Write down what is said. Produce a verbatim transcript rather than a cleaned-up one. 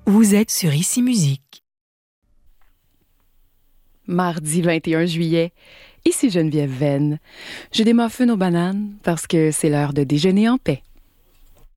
Vous êtes sur Ici Musique. Mardi vingt et un juillet, ici Geneviève Venn. J'ai des muffins aux bananes parce que c'est l'heure de déjeuner en paix.